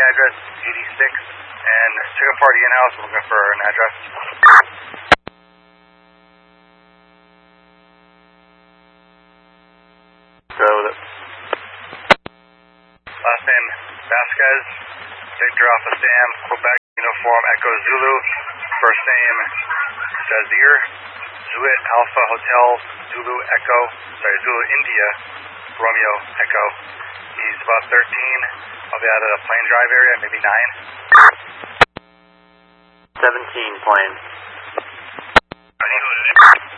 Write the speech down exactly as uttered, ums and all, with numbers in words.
address eighty-six, and Chicken Party in-house, we're looking for an address. So, the last name Vasquez, Victor Alpha Sam, Quebec Uniform Echo Zulu, first name Jazir, Zuit Alpha Hotel Zulu Echo, sorry, Zulu India, Romeo Echo. He's about thirteen, probably out of the Plain Drive area, maybe nine. seventeen Plain.